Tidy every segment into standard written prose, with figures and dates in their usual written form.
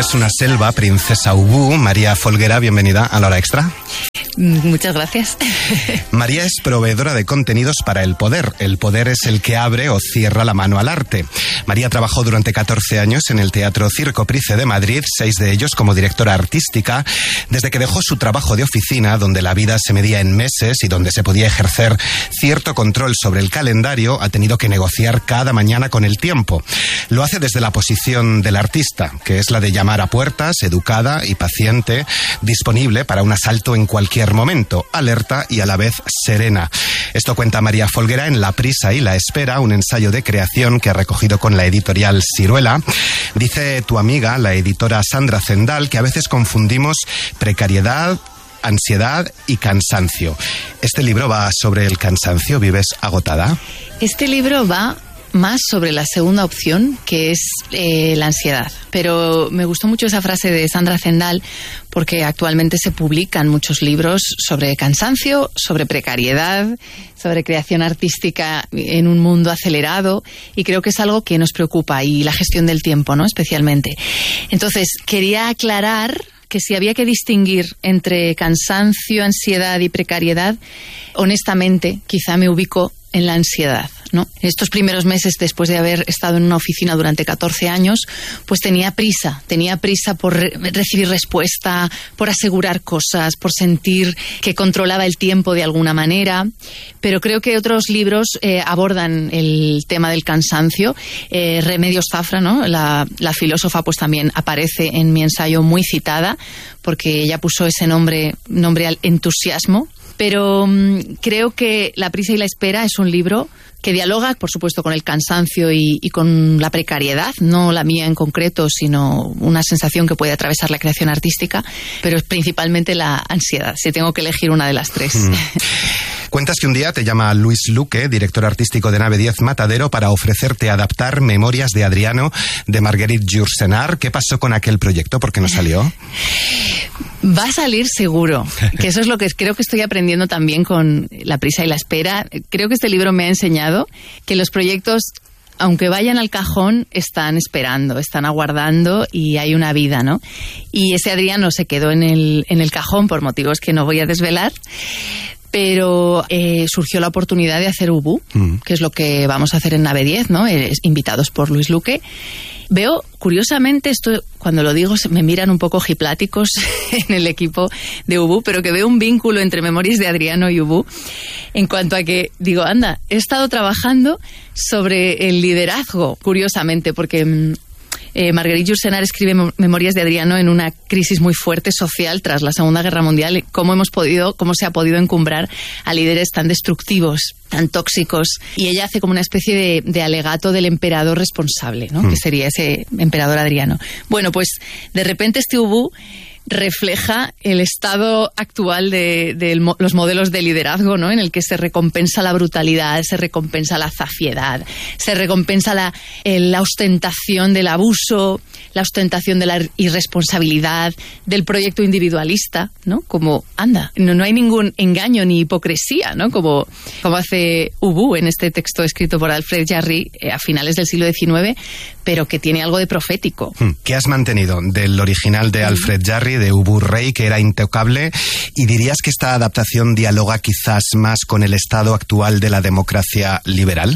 es una selva, princesa Ubú. María Folguera, bienvenida a La Hora Extra. Muchas gracias. María es proveedora de contenidos para El Poder. El Poder es el que abre o cierra la mano al arte. María trabajó durante 14 años en el Teatro Circo Price de Madrid, 6 de ellos como directora artística, desde que dejó su trabajo de oficina, donde la vida se medía en meses y donde se podía ejercer cierto control sobre el calendario, ha tenido que negociar cada mañana con el tiempo. Lo hace desde la posición del artista, que es la de llamar a puertas, educada y paciente, disponible para un asalto en cualquier momento, alerta y a la vez serena. Esto cuenta María Folguera en La prisa y la espera, un ensayo de creación que ha recogido con la editorial Siruela. Dice tu amiga, la editora Sandra Zendal, que a veces confundimos precariedad, ansiedad y cansancio. ¿Este libro va sobre el cansancio? ¿Vives agotada? Este libro va más sobre la segunda opción, que es la ansiedad. Pero me gustó mucho esa frase de Sandra Zendal, porque actualmente se publican muchos libros sobre cansancio, sobre precariedad, sobre creación artística en un mundo acelerado, y creo que es algo que nos preocupa, y la gestión del tiempo, ¿no?, especialmente. Entonces, quería aclarar que si había que distinguir entre cansancio, ansiedad y precariedad, honestamente, quizá me ubico en la ansiedad, ¿no? Estos primeros meses, después de haber estado en una oficina durante 14 años, pues tenía prisa por recibir respuesta, por asegurar cosas, por sentir que controlaba el tiempo de alguna manera. Pero creo que otros libros abordan el tema del cansancio. Remedios Zafra, ¿no?, la filósofa, pues también aparece en mi ensayo muy citada, porque ella puso ese nombre al entusiasmo. Pero creo que La prisa y la espera es un libro que dialoga, por supuesto, con el cansancio y con la precariedad, no la mía en concreto, sino una sensación que puede atravesar la creación artística, pero es principalmente la ansiedad, si tengo que elegir una de las tres. Cuentas que un día te llama Luis Luque, director artístico de Nave 10 Matadero, para ofrecerte adaptar Memorias de Adriano de Marguerite Yourcenar. ¿Qué pasó con aquel proyecto? ¿Por qué no salió? Va a salir seguro, que eso es lo que creo que estoy aprendiendo también con La prisa y la espera. Creo que este libro me ha enseñado que los proyectos, aunque vayan al cajón, están esperando, están aguardando, y hay una vida, ¿no? Y ese Adriano se quedó en el cajón por motivos que no voy a desvelar. Pero surgió la oportunidad de hacer Ubú, que es lo que vamos a hacer en Nave 10, ¿no? Invitados por Luis Luque. Veo, curiosamente, esto cuando lo digo me miran un poco ojipláticos en el equipo de Ubú, pero que veo un vínculo entre Memorias de Adriano y Ubú, en cuanto a que, digo, anda, he estado trabajando sobre el liderazgo, curiosamente, porque Marguerite Yourcenar escribe Memorias de Adriano en una crisis muy fuerte social tras la Segunda Guerra Mundial. Cómo se ha podido encumbrar a líderes tan destructivos, tan tóxicos, y ella hace como una especie de alegato del emperador responsable, ¿no? Que sería ese emperador Adriano. Bueno, pues de repente este Ubú refleja el estado actual de los modelos de liderazgo, ¿no?, en el que se recompensa la brutalidad, se recompensa la zafiedad, se recompensa la ostentación del abuso, la ostentación de la irresponsabilidad, del proyecto individualista, ¿no? Como, anda, no hay ningún engaño ni hipocresía, ¿no? Como hace Ubú en este texto escrito por Alfred Jarry a finales del siglo XIX, pero que tiene algo de profético. ¿Qué has mantenido del original de Alfred Jarry, de Ubú Rey, que era intocable, y dirías que esta adaptación dialoga quizás más con el estado actual de la democracia liberal?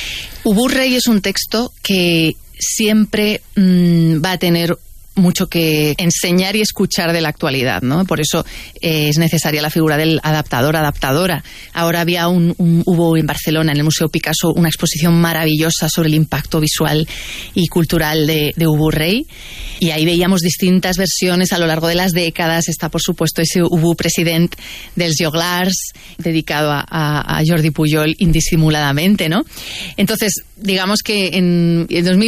Ubú Rey es un texto que siempre va a tener mucho que enseñar y escuchar de la actualidad, ¿no? Por eso es necesaria la figura del adaptador, adaptadora. Ahora hubo en Barcelona, en el Museo Picasso, una exposición maravillosa sobre el impacto visual y cultural de Ubú Rey, y ahí veíamos distintas versiones a lo largo de las décadas. Está, por supuesto, ese Ubú president dels Joglars, dedicado a Jordi Pujol indisimuladamente, ¿no? Entonces, digamos que en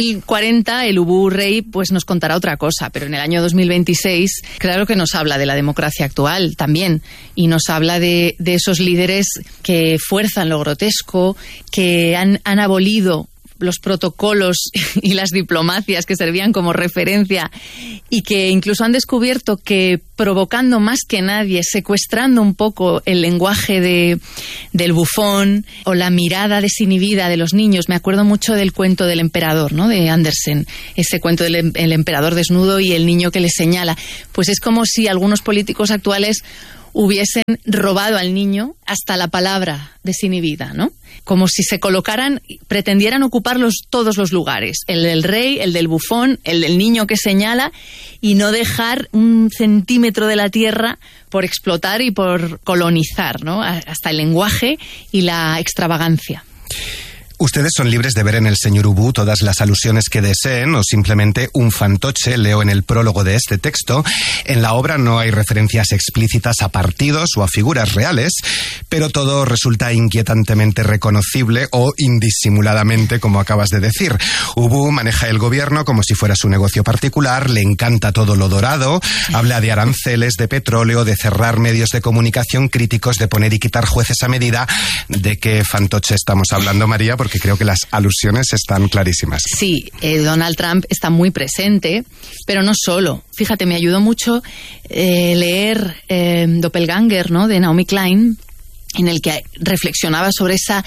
2040 el Ubú Rey pues nos contará otra cosa, pero en el año 2026 claro que nos habla de la democracia actual también, y nos habla de esos líderes que fuerzan lo grotesco, que han abolido los protocolos y las diplomacias que servían como referencia, y que incluso han descubierto que provocando más que nadie, secuestrando un poco el lenguaje del bufón o la mirada desinhibida de los niños. Me acuerdo mucho del cuento del emperador, ¿no?, de Andersen, ese cuento del el emperador desnudo y el niño que le señala. Pues es como si algunos políticos actuales hubiesen robado al niño hasta la palabra desinhibida, ¿no? Como si se colocaran, pretendieran ocupar todos los lugares, el del rey, el del bufón, el del niño que señala, y no dejar un centímetro de la tierra por explotar y por colonizar, ¿no?, hasta el lenguaje y la extravagancia. Ustedes son libres de ver en el señor Ubu todas las alusiones que deseen o simplemente un fantoche, leo en el prólogo de este texto. En la obra no hay referencias explícitas a partidos o a figuras reales, pero todo resulta inquietantemente reconocible o indisimuladamente, como acabas de decir. Ubu maneja el gobierno como si fuera su negocio particular, le encanta todo lo dorado, habla de aranceles, de petróleo, de cerrar medios de comunicación críticos, de poner y quitar jueces a medida. ¿De qué fantoche estamos hablando, María? Porque creo que las alusiones están clarísimas. Sí, Donald Trump está muy presente, pero no solo. Fíjate, me ayudó mucho leer Doppelganger, ¿no?, de Naomi Klein, en el que reflexionaba sobre esa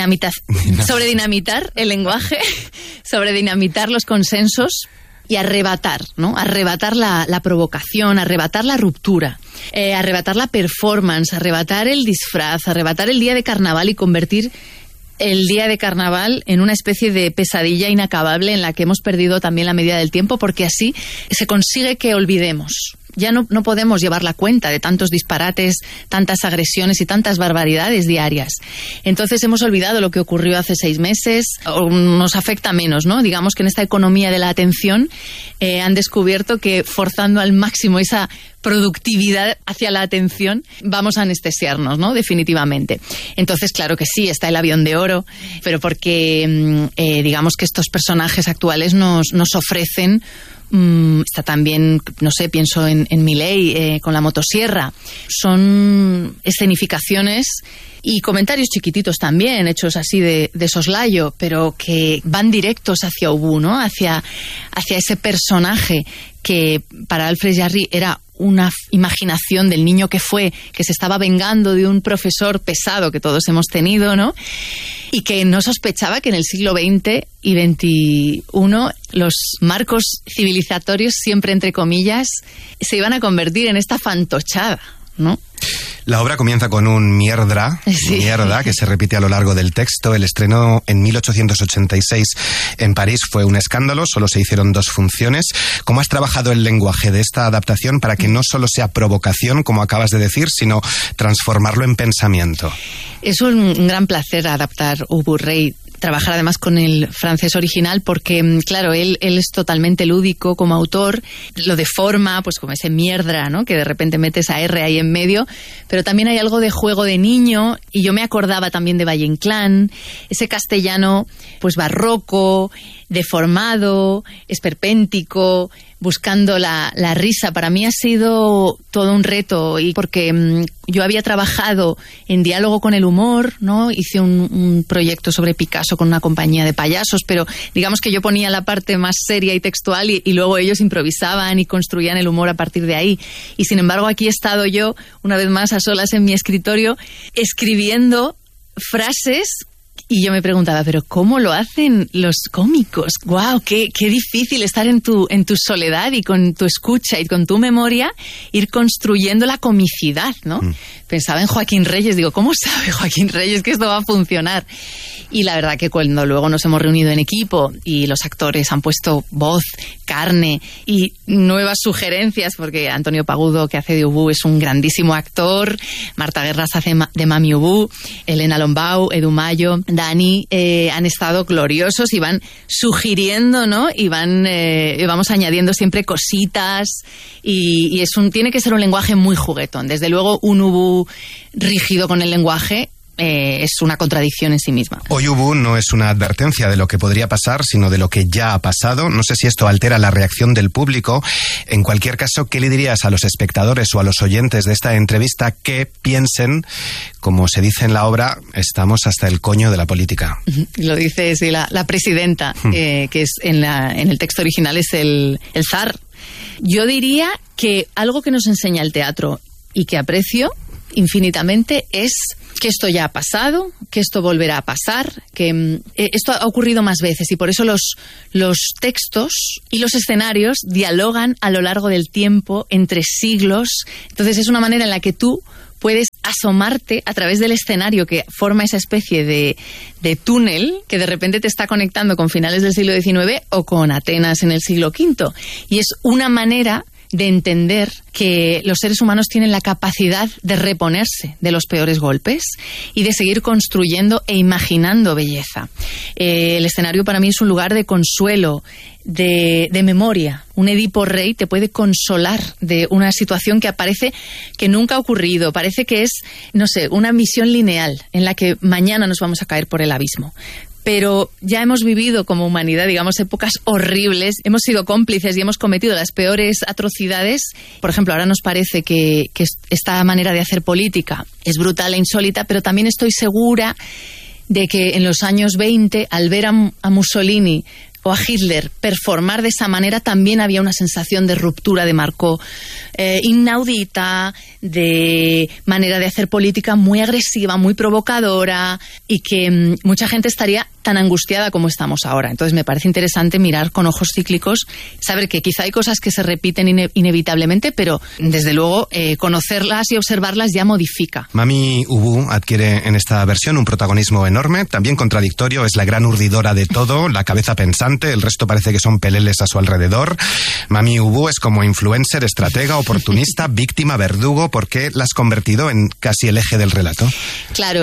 sobre dinamitar el lenguaje, sobre dinamitar los consensos y arrebatar, ¿no? Arrebatar la provocación, arrebatar la ruptura, arrebatar la performance, arrebatar el disfraz, arrebatar el día de carnaval y convertir el día de carnaval en una especie de pesadilla inacabable en la que hemos perdido también la medida del tiempo, porque así se consigue que olvidemos. Ya no podemos llevar la cuenta de tantos disparates, tantas agresiones y tantas barbaridades diarias. Entonces hemos olvidado lo que ocurrió hace 6 meses, o nos afecta menos, ¿no? Digamos que en esta economía de la atención han descubierto que forzando al máximo esa productividad hacia la atención vamos a anestesiarnos, ¿no?, definitivamente. Entonces, claro que sí, está el avión de oro, pero porque digamos que estos personajes actuales nos ofrecen. Está también, no sé, pienso en Milei con la motosierra. Son escenificaciones y comentarios chiquititos también, hechos así de soslayo, pero que van directos hacia Ubu, ¿no? Hacia ese personaje que para Alfred Jarry era una imaginación del niño que se estaba vengando de un profesor pesado que todos hemos tenido, ¿no? Y que no sospechaba que en el siglo XX y XXI los marcos civilizatorios, siempre entre comillas, se iban a convertir en esta fantochada, ¿no? La obra comienza con un mierda que se repite a lo largo del texto. El estreno en 1886 en París fue un escándalo, solo se hicieron 2 funciones. ¿Cómo has trabajado el lenguaje de esta adaptación para que no solo sea provocación, como acabas de decir, sino transformarlo en pensamiento? Es un gran placer adaptar Ubu Rey. Trabajar además con el francés original porque, claro, él es totalmente lúdico como autor, lo deforma, pues como ese mierda, ¿no?, que de repente mete esa R ahí en medio, pero también hay algo de juego de niño, y yo me acordaba también de Valle Inclán, ese castellano pues barroco, deformado, esperpéntico, buscando la risa. Para mí ha sido todo un reto, y porque yo había trabajado en diálogo con el humor, ¿no? Hice un proyecto sobre Picasso con una compañía de payasos, pero digamos que yo ponía la parte más seria y textual y luego ellos improvisaban y construían el humor a partir de ahí. Y sin embargo aquí he estado yo, una vez más, a solas en mi escritorio, escribiendo frases. Y yo me preguntaba, ¿pero cómo lo hacen los cómicos? ¡Guau! Qué difícil estar en tu soledad y con tu escucha y con tu memoria ir construyendo la comicidad, ¿no? Pensaba en Joaquín Reyes, digo, ¿cómo sabe Joaquín Reyes que esto va a funcionar? Y la verdad que cuando luego nos hemos reunido en equipo y los actores han puesto voz, carne y nuevas sugerencias, porque Antonio Pagudo, que hace de Ubu, es un grandísimo actor, Marta Guerras hace de Mami Ubu, Elena Lombau, Edu Mayo, Dani, han estado gloriosos y van sugiriendo, ¿no? Y vamos añadiendo siempre cositas y tiene que ser un lenguaje muy juguetón. Desde luego un Ubu rígido con el lenguaje es una contradicción en sí misma. Hoy Ubu no es una advertencia de lo que podría pasar, sino de lo que ya ha pasado. No sé si esto altera la reacción del público. En cualquier caso, ¿qué le dirías a los espectadores o a los oyentes de esta entrevista que piensen, como se dice en la obra, estamos hasta el coño de la política? Lo dice sí, la presidenta, que es en el texto original es el zar. Yo diría que algo que nos enseña el teatro y que aprecio infinitamente es que esto ya ha pasado, que esto volverá a pasar, que esto ha ocurrido más veces y por eso los textos y los escenarios dialogan a lo largo del tiempo, entre siglos. Entonces es una manera en la que tú puedes asomarte a través del escenario que forma esa especie de túnel que de repente te está conectando con finales del siglo XIX o con Atenas en el siglo V. Y es una manera de entender que los seres humanos tienen la capacidad de reponerse de los peores golpes y de seguir construyendo e imaginando belleza. El escenario para mí es un lugar de consuelo, de memoria. Un Edipo Rey te puede consolar de una situación que parece que nunca ha ocurrido, parece que es, no sé, una misión lineal en la que mañana nos vamos a caer por el abismo. Pero ya hemos vivido como humanidad, digamos, épocas horribles, hemos sido cómplices y hemos cometido las peores atrocidades. Por ejemplo, ahora nos parece que esta manera de hacer política es brutal e insólita, pero también estoy segura de que en los años 20, al ver a Mussolini o a Hitler performar de esa manera, también había una sensación de ruptura de marco inaudita, de manera de hacer política muy agresiva, muy provocadora, y que mucha gente estaría tan angustiada como estamos ahora. Entonces me parece interesante mirar con ojos cíclicos, saber que quizá hay cosas que se repiten inevitablemente, pero desde luego conocerlas y observarlas ya modifica. Mami Ubu adquiere en esta versión un protagonismo enorme, también contradictorio, es la gran urdidora de todo, la cabeza pensante, el resto parece que son peleles a su alrededor. Mami Ubu es como influencer, estratega, oportunista, víctima, verdugo. ¿Por qué la has convertido en casi el eje del relato? Claro,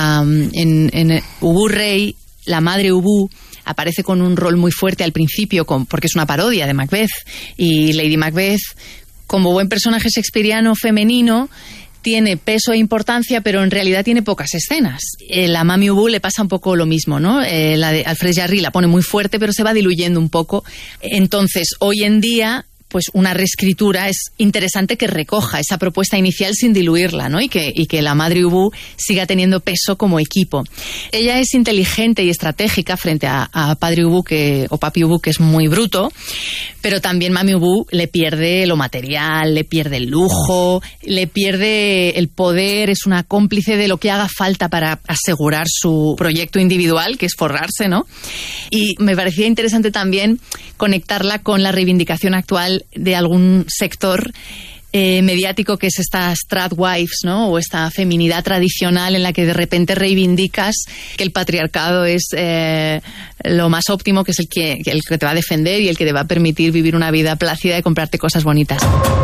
en Ubu Rey, la madre Ubu aparece con un rol muy fuerte al principio, porque es una parodia de Macbeth. Y Lady Macbeth, como buen personaje shakespeariano femenino, tiene peso e importancia, pero en realidad tiene pocas escenas. La Mami Ubu le pasa un poco lo mismo, ¿no? La de Alfred Jarry la pone muy fuerte, pero se va diluyendo un poco. Entonces, hoy en día, pues una reescritura es interesante que recoja esa propuesta inicial sin diluirla, ¿no? Y que la madre Ubu siga teniendo peso como equipo. Ella es inteligente y estratégica frente a padre Ubu o papi Ubu, que es muy bruto, pero también Mami Ubu le pierde lo material, le pierde el lujo, le pierde el poder, es una cómplice de lo que haga falta para asegurar su proyecto individual, que es forrarse, ¿no? Y me parecía interesante también conectarla con la reivindicación actual de algún sector mediático, que es esta stratwives, ¿no? O esta feminidad tradicional en la que de repente reivindicas que el patriarcado es lo más óptimo, que es el que te va a defender y el que te va a permitir vivir una vida plácida y comprarte cosas bonitas.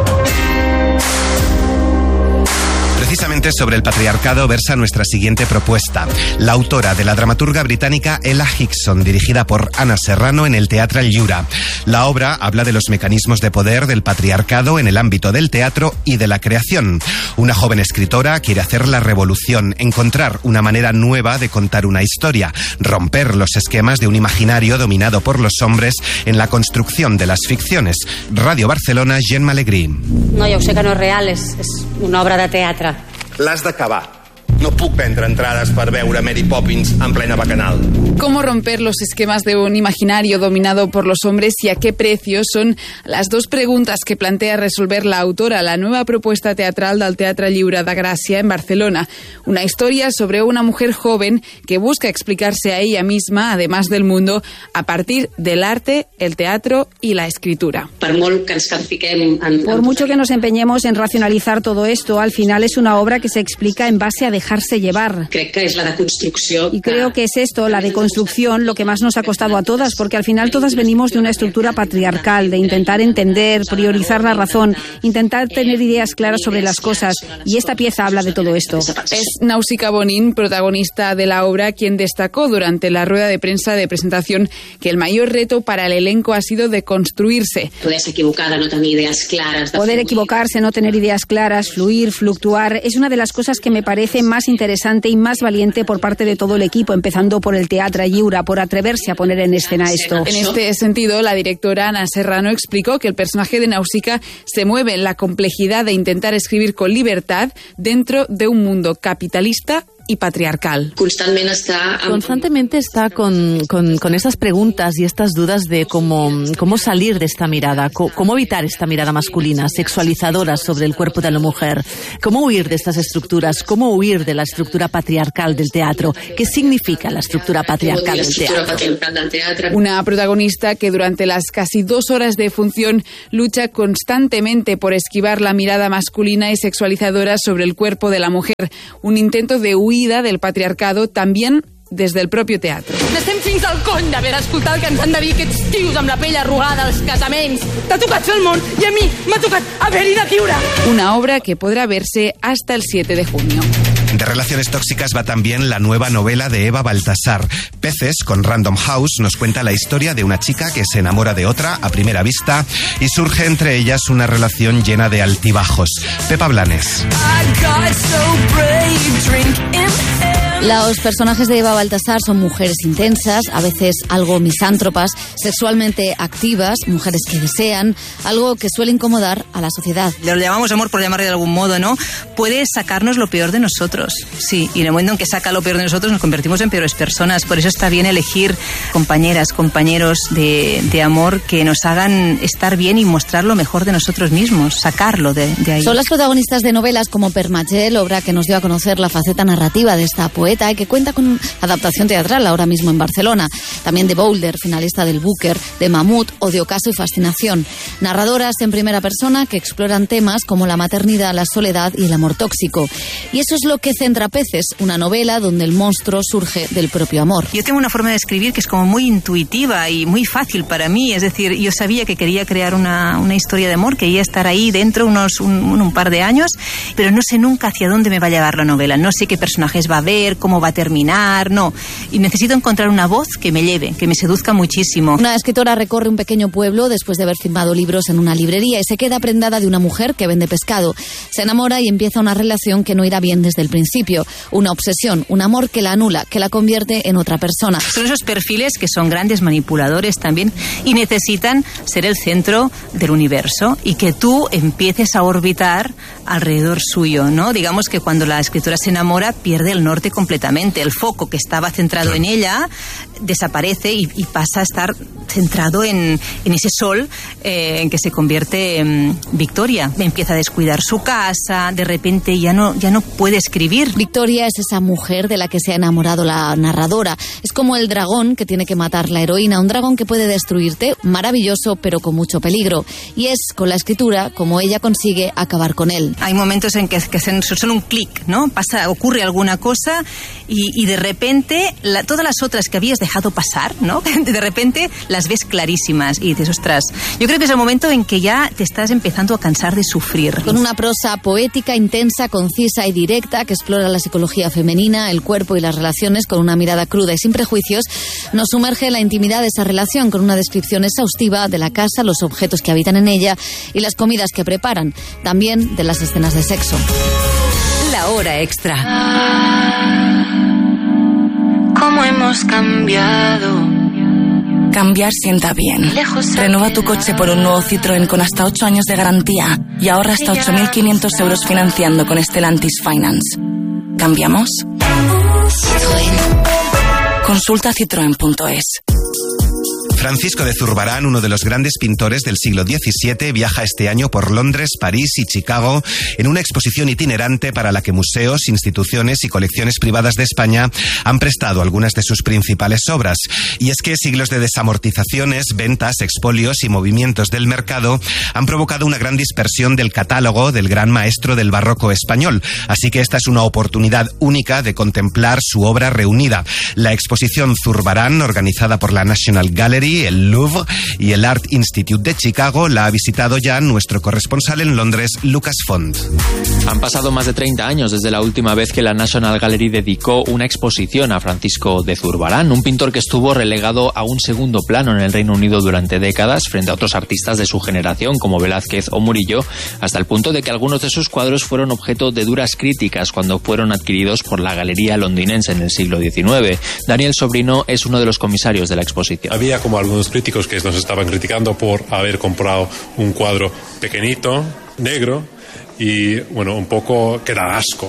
Precisamente sobre el patriarcado versa nuestra siguiente propuesta. La autora de la dramaturga británica Ella Hickson, dirigida por Ana Serrano en el Teatre El Llura. La obra habla de los mecanismos de poder del patriarcado en el ámbito del teatro y de la creación. Una joven escritora quiere hacer la revolución, encontrar una manera nueva de contar una historia, romper los esquemas de un imaginario dominado por los hombres en la construcción de las ficciones. Radio Barcelona, Gemma Alegrí. No, ja ho sé que no és real, és una obra de teatre. L'has d'acabar. No puc vendre entrades per veure Mary Poppins en plena bacanal. ¿Cómo romper los esquemas de un imaginario dominado por los hombres y a qué precio? Son las dos preguntas que plantea resolver la autora, la nueva propuesta teatral del Teatre Lliure de Gràcia en Barcelona. Una historia sobre una mujer joven que busca explicarse a ella misma, además del mundo, a partir del arte, el teatro y la escritura. Por mucho que nos empeñemos en racionalizar todo esto, al final es una obra que se explica en base a dejarse llevar. Y creo que es esto, la deconstrucción deconstrucción lo que más nos ha costado a todas, porque al final todas venimos de una estructura patriarcal, de intentar entender, priorizar la razón, intentar tener ideas claras sobre las cosas, y esta pieza habla de todo esto. Es Nausicaa Bonin, protagonista de la obra, quien destacó durante la rueda de prensa de presentación que el mayor reto para el elenco ha sido deconstruirse. Poder equivocarse, no tener ideas claras, fluir, fluctuar, es una de las cosas que me parece más interesante y más valiente por parte de todo el equipo, empezando por el Teatre Lliure, por atreverse a poner en escena esto. En este sentido, la directora Ana Serrano explicó que el personaje de Nausicaa se mueve en la complejidad de intentar escribir con libertad dentro de un mundo capitalista y patriarcal. Constantemente está con estas preguntas y estas dudas de cómo salir de esta mirada, cómo evitar esta mirada masculina, sexualizadora sobre el cuerpo de la mujer, cómo huir de estas estructuras, cómo huir de la estructura patriarcal del teatro. ¿Qué significa la estructura patriarcal del teatro? Una protagonista que durante las casi 2 horas de función lucha constantemente por esquivar la mirada masculina y sexualizadora sobre el cuerpo de la mujer. Un intento de huida del patriarcado también des del propio teatre. N'estem fins al cony d'haver d'escoltar el que ens han de dir aquests tios amb la pell arrugada als casaments. T'ha tocat fer el món i a mi m'ha tocat haver-hi de viure. Una obra que podrá verse hasta el 7 de junio. De relaciones tóxicas va también la nueva novela de Eva Baltasar. Peces, con Random House, nos cuenta la historia de una chica que se enamora de otra a primera vista y surge entre ellas una relación llena de altibajos. Pepa Blanes. Los personajes de Eva Baltasar son mujeres intensas, a veces algo misántropas, sexualmente activas, mujeres que desean, algo que suele incomodar a la sociedad. Lo llamamos amor por llamarle de algún modo, ¿no? Puede sacarnos lo peor de nosotros, sí, y en el momento en que saca lo peor de nosotros nos convertimos en peores personas. Por eso está bien elegir compañeras, compañeros de amor que nos hagan estar bien y mostrar lo mejor de nosotros mismos, sacarlo de ahí. Son las protagonistas de novelas como Permagel, obra que nos dio a conocer la faceta narrativa de esta poeta y que cuenta con adaptación teatral ahora mismo en Barcelona. También de Boulder, finalista del Booker, de Mamut o de Ocaso y Fascinación. Narradoras en primera persona que exploran temas como la maternidad, la soledad y el amor tóxico. Y eso es lo que centra Peces, una novela donde el monstruo surge del propio amor. Yo tengo una forma de escribir que es como muy intuitiva y muy fácil para mí. Es decir, yo sabía que quería crear una historia de amor, quería estar ahí dentro un par de años, pero no sé nunca hacia dónde me va a llevar la novela. No sé qué personajes va a haber, cómo va a terminar, no. Y necesito encontrar una voz que me lleve, que me seduzca muchísimo. Una escritora recorre un pequeño pueblo después de haber firmado libros en una librería y se queda prendada de una mujer que vende pescado. Se enamora y empieza una relación que no irá bien desde el principio. Una obsesión, un amor que la anula, que la convierte en otra persona. Son esos perfiles que son grandes manipuladores también y necesitan ser el centro del universo y que tú empieces a orbitar alrededor suyo, ¿no? Digamos que cuando la escritora se enamora pierde el norte completamente. El foco que estaba centrado en ella desaparece y pasa a estar centrado en ese sol en que se convierte en Victoria. Empieza a descuidar su casa, de repente ya no puede escribir. Victoria es esa mujer de la que se ha enamorado la narradora. Es como el dragón que tiene que matar la heroína, un dragón que puede destruirte, maravilloso pero con mucho peligro. Y es con la escritura como ella consigue acabar con él. Hay momentos en que son un clic, ¿no? Ocurre alguna cosa y de repente todas las otras que habías dejado pasar, ¿no? De repente las ves clarísimas y dices, ostras, yo creo que es el momento en que ya te estás empezando a cansar de sufrir. Con una prosa poética, intensa, concisa y directa que explora la psicología femenina, el cuerpo y las relaciones con una mirada cruda y sin prejuicios, nos sumerge en la intimidad de esa relación con una descripción exhaustiva de la casa, los objetos que habitan en ella y las comidas que preparan, también de las escenas de sexo. La hora extra. ¿Cómo hemos cambiado? Cambiar sienta bien. Renueva tu coche por un nuevo Citroën con hasta 8 años de garantía y ahorra hasta 8.500 euros financiando con Stellantis Finance. ¿Cambiamos? Citroën. Consulta citroen.es. Francisco de Zurbarán, uno de los grandes pintores del siglo XVII, viaja este año por Londres, París y Chicago en una exposición itinerante para la que museos, instituciones y colecciones privadas de España han prestado algunas de sus principales obras. Y es que siglos de desamortizaciones, ventas, expolios y movimientos del mercado han provocado una gran dispersión del catálogo del gran maestro del barroco español. Así que esta es una oportunidad única de contemplar su obra reunida. La exposición Zurbarán, organizada por la National Gallery, el Louvre y el Art Institute de Chicago, la ha visitado ya nuestro corresponsal en Londres, Lucas Font. Han pasado más de 30 años desde la última vez que la National Gallery dedicó una exposición a Francisco de Zurbarán, un pintor que estuvo relegado a un segundo plano en el Reino Unido durante décadas frente a otros artistas de su generación como Velázquez o Murillo, hasta el punto de que algunos de sus cuadros fueron objeto de duras críticas cuando fueron adquiridos por la Galería Londinense en el siglo XIX. Daniel Sobrino es uno de los comisarios de la exposición. Había como algunos críticos que nos estaban criticando por haber comprado un cuadro pequeñito, negro, y bueno, un poco que da asco.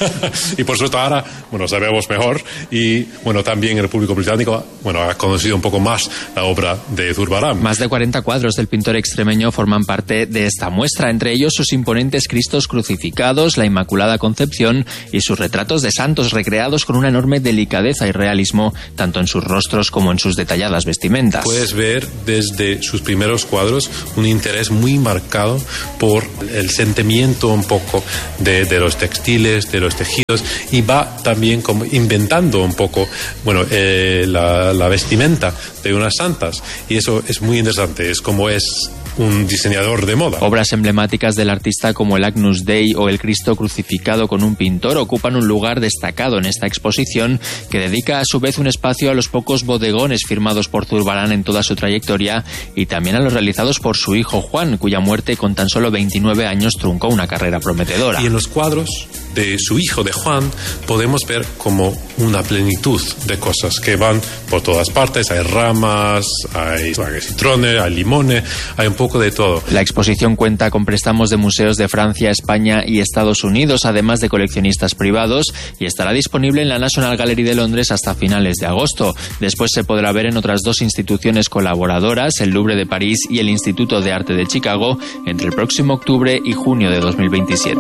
Y por suerte ahora, bueno, sabemos mejor, y bueno, también el público británico, bueno, ha conocido un poco más la obra de Zurbarán. Más de 40 cuadros del pintor extremeño forman parte de esta muestra, entre ellos sus imponentes Cristos crucificados, la Inmaculada Concepción y sus retratos de santos recreados con una enorme delicadeza y realismo, tanto en sus rostros como en sus detalladas vestimentas. Puedes ver desde sus primeros cuadros un interés muy marcado por el sentimiento un poco de los textiles, de los tejidos, y va también como inventando un poco, bueno, la vestimenta de unas santas, y eso es muy interesante. Es como es un diseñador de moda. Obras emblemáticas del artista como el Agnus Dei o el Cristo crucificado con un pintor ocupan un lugar destacado en esta exposición, que dedica a su vez un espacio a los pocos bodegones firmados por Zurbarán en toda su trayectoria, y también a los realizados por su hijo Juan, cuya muerte con tan solo 29 años truncó una carrera prometedora. Y en los cuadros de su hijo, de Juan, podemos ver como una plenitud de cosas que van por todas partes. Hay ramas, hay citrones, hay limones, hay un poco de todo. La exposición cuenta con préstamos de museos de Francia, España y Estados Unidos, además de coleccionistas privados, y estará disponible en la National Gallery de Londres hasta finales de agosto. Después se podrá ver en otras dos instituciones colaboradoras, el Louvre de París y el Instituto de Arte de Chicago, entre el próximo octubre y junio de 2027.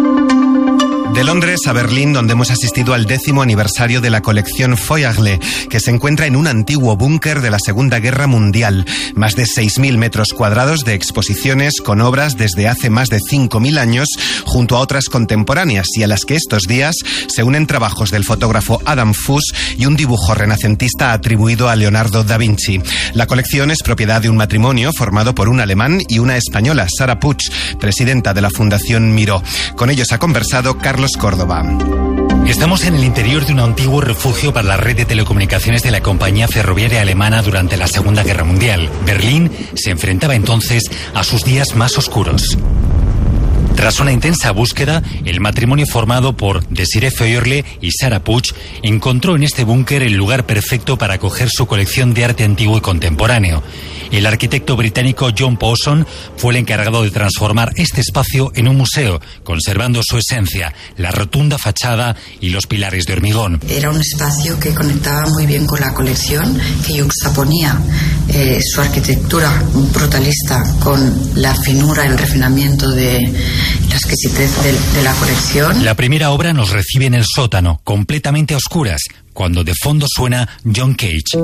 De Londres a Berlín, donde hemos asistido al 10º aniversario de la colección Feuerle, que se encuentra en un antiguo búnker de la Segunda Guerra Mundial. Más de 6.000 metros cuadrados de exposiciones con obras desde hace más de 5.000 años, junto a otras contemporáneas, y a las que estos días se unen trabajos del fotógrafo Adam Fuss y un dibujo renacentista atribuido a Leonardo da Vinci. La colección es propiedad de un matrimonio formado por un alemán y una española, Sara Puig, presidenta de la Fundación Miró. Con ellos ha conversado Carlos Córdoba. Estamos en el interior de un antiguo refugio para la red de telecomunicaciones de la compañía ferroviaria alemana durante la Segunda Guerra Mundial. Berlín se enfrentaba entonces a sus días más oscuros. Tras una intensa búsqueda, el matrimonio formado por Desiree Feuerle y Sara Puig encontró en este búnker el lugar perfecto para acoger su colección de arte antiguo y contemporáneo. El arquitecto británico John Pawson fue el encargado de transformar este espacio en un museo, conservando su esencia, la rotunda fachada y los pilares de hormigón. Era un espacio que conectaba muy bien con la colección, que yuxtaponía su arquitectura brutalista con la finura, el refinamiento de la exquisitez de la colección. La primera obra nos recibe en el sótano, completamente a oscuras, cuando de fondo suena John Cage.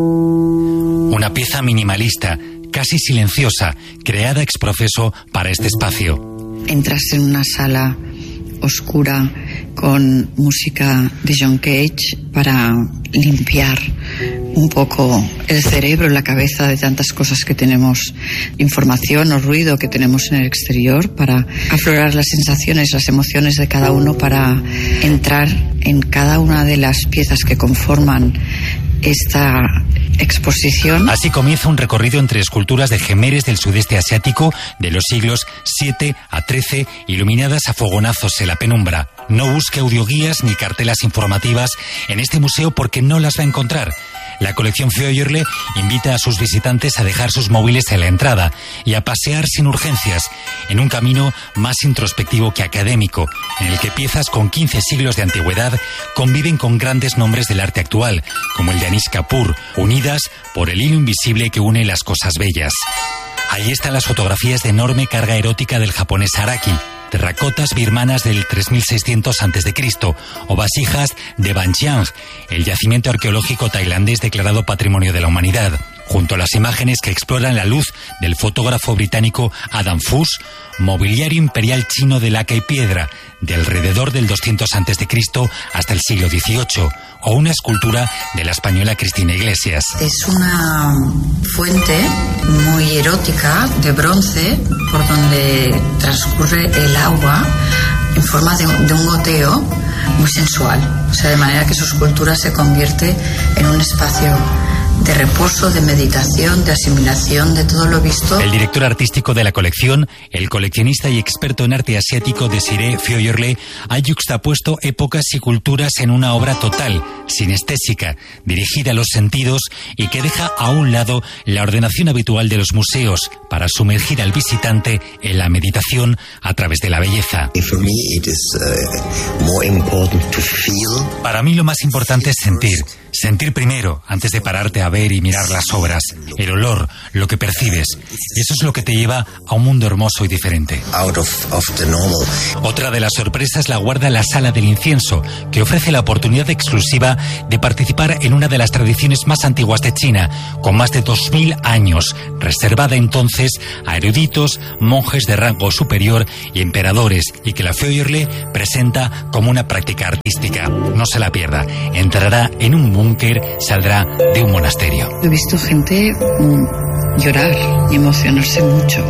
Una pieza minimalista, casi silenciosa, creada ex profeso para este espacio. Entras en una sala oscura con música de John Cage para limpiar un poco el cerebro, la cabeza de tantas cosas que tenemos, información o ruido que tenemos en el exterior, para aflorar las sensaciones, las emociones de cada uno, para entrar en cada una de las piezas que conforman esta exposición. Así comienza un recorrido entre esculturas de gemeres del sudeste asiático de los siglos 7 a 13, iluminadas a fogonazos en la penumbra. No busque audioguías ni cartelas informativas en este museo porque no las va a encontrar. La colección Feuerle invita a sus visitantes a dejar sus móviles en la entrada y a pasear sin urgencias, en un camino más introspectivo que académico, en el que piezas con 15 siglos de antigüedad conviven con grandes nombres del arte actual, como el de Anish Kapoor, unidas por el hilo invisible que une las cosas bellas. Ahí están las fotografías de enorme carga erótica del japonés Araki, terracotas birmanas del 3600 a.C. o vasijas de Banjiang, el yacimiento arqueológico tailandés declarado Patrimonio de la Humanidad, junto a las imágenes que exploran la luz del fotógrafo británico Adam Fuchs, mobiliario imperial chino de laca y piedra, de alrededor del 200 a.C. hasta el siglo XVIII, o una escultura de la española Cristina Iglesias. Es una fuente muy erótica de bronce por donde transcurre el agua en forma de un goteo muy sensual. O sea, de manera que su escultura se convierte en un espacio de reposo, de meditación, de asimilación de todo lo visto. El director artístico de la colección, el coleccionista y experto en arte asiático Desiree Feuerle, ha yuxtapuesto épocas y culturas en una obra total, sinestésica, dirigida a los sentidos y que deja a un lado la ordenación habitual de los museos para sumergir al visitante en la meditación a través de la belleza. Para mí lo más importante es sentir primero, antes de pararte a ver y mirar las obras, el olor, lo que percibes. Eso es lo que te lleva a un mundo hermoso y diferente. Otra de las sorpresas la guarda la Sala del Incienso, que ofrece la oportunidad exclusiva de participar en una de las tradiciones más antiguas de China, con más de 2000 años, reservada entonces a eruditos, monjes de rango superior y emperadores, y que la Feuerle presenta como una práctica artística. No se la pierda. Entrará en un búnker, saldrá de un monasterio. He visto gente llorar y emocionarse mucho.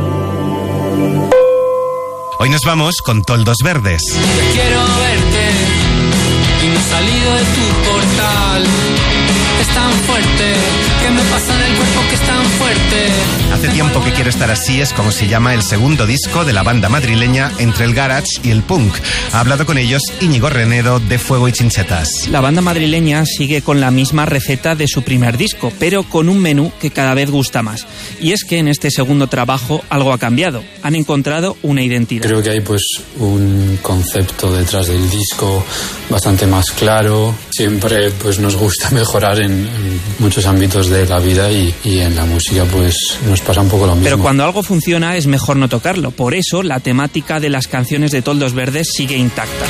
Hoy nos vamos con Toldos Verdes. Quiero verte y no he salido de tu portal. Es tan fuerte que me pasa en el cuerpo que es tan fuerte. Hace tiempo que quiero estar así es como se llama el segundo disco de la banda madrileña entre el garage y el punk. Ha hablado con ellos Íñigo Renedo de Fuego y Chinchetas. La banda madrileña sigue con la misma receta de su primer disco, pero con un menú que cada vez gusta más. Y es que en este segundo trabajo algo ha cambiado. Han encontrado una identidad. Creo que hay pues un concepto detrás del disco bastante más claro. Siempre pues nos gusta mejorar en muchos ámbitos de la vida y en la música pues nos pasa un poco lo mismo. Pero cuando algo funciona es mejor no tocarlo. Por eso la temática de las canciones de Toldos Verdes sigue intacta.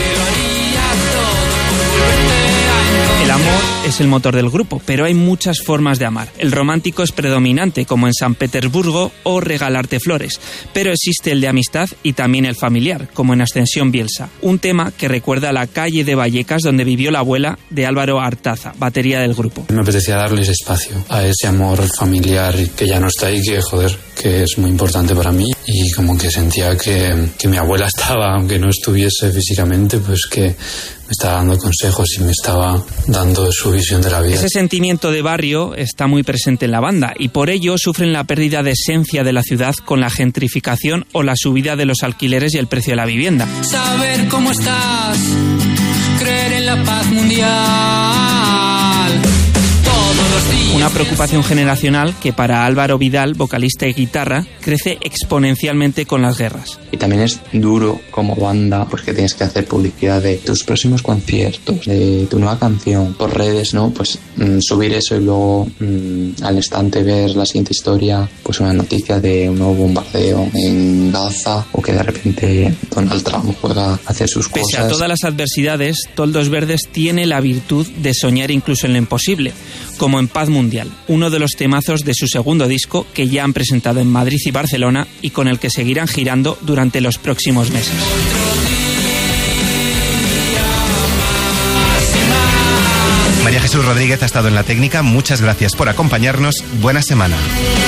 El amor es el motor del grupo, pero hay muchas formas de amar. El romántico es predominante, como en San Petersburgo o Regalarte flores, pero existe el de amistad y también el familiar, como en Ascensión Bielsa, un tema que recuerda a la calle de Vallecas donde vivió la abuela de Álvaro Artaza, batería del grupo. Me apetecía darles espacio a ese amor familiar que ya no está ahí, que es muy importante para mí, y como que sentía que mi abuela estaba, aunque no estuviese físicamente, pues que me estaba dando consejos y me estaba dando su visión de la vida. Ese sentimiento de barrio está muy presente en la banda y por ello sufren la pérdida de esencia de la ciudad con la gentrificación o la subida de los alquileres y el precio de la vivienda. Saber cómo estás, creer en la paz mundial. Una preocupación generacional que para Álvaro Vidal, vocalista y guitarra, crece exponencialmente con las guerras. Y también es duro como banda, pues que tienes que hacer publicidad de tus próximos conciertos, de tu nueva canción, por redes, ¿no? Pues subir eso y luego al instante ver la siguiente historia, pues una noticia de un nuevo bombardeo en Gaza o que de repente Donald Trump juega a hacer sus cosas. Pese a todas las adversidades, Toldos Verdes tiene la virtud de soñar incluso en lo imposible, como en Paz Mundial, uno de los temazos de su segundo disco que ya han presentado en Madrid y Barcelona y con el que seguirán girando durante los próximos meses. María Jesús Rodríguez ha estado en la técnica. Muchas gracias por acompañarnos. Buena semana.